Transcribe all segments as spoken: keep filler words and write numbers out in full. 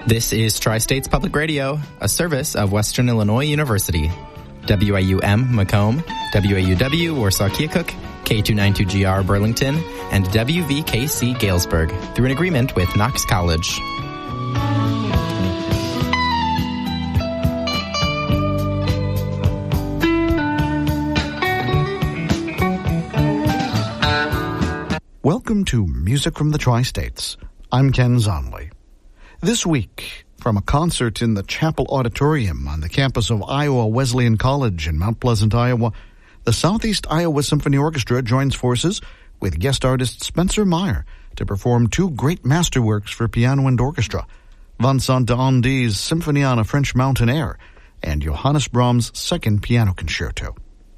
This is Tri-States Public Radio, a service of Western Illinois University. W A U M Macomb, W A U W Warsaw Keokuk, K two ninety-two G R Burlington, and W V K C Galesburg through an agreement with Knox College. Welcome to Music from the Tri-States. I'm Ken Zonley. This week, from a concert in the Chapel Auditorium on the campus of Iowa Wesleyan College in Mount Pleasant, Iowa, the Southeast Iowa Symphony Orchestra joins forces with guest artist Spencer Meyer to perform two great masterworks for piano and orchestra, Vincent d'Indy's Symphonie on a French Mountain Air and Johannes Brahms' Second Piano Concerto.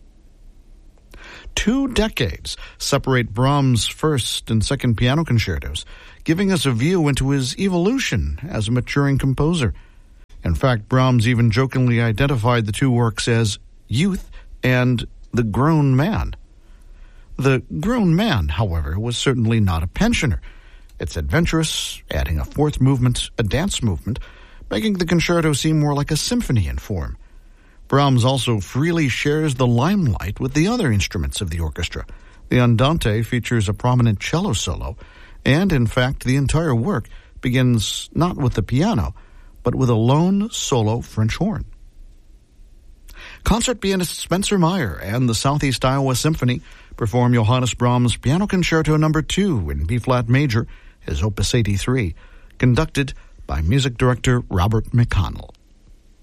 Two decades separate Brahms' first and second piano concertos, giving us a view into his evolution as a maturing composer. In fact, Brahms even jokingly identified the two works as Youth and The Grown Man. The Grown Man, however, was certainly not a pensioner. It's adventurous, adding a fourth movement, a dance movement, making the concerto seem more like a symphony in form. Brahms also freely shares the limelight with the other instruments of the orchestra. The Andante features a prominent cello solo, and in fact the entire work begins not with the piano, but with a lone solo French horn. Concert pianist Spencer Meyer and the Southeast Iowa Symphony perform Johannes Brahms' Piano Concerto Number two in B-flat major, his Opus eighty-three, conducted by music director Robert McConnell.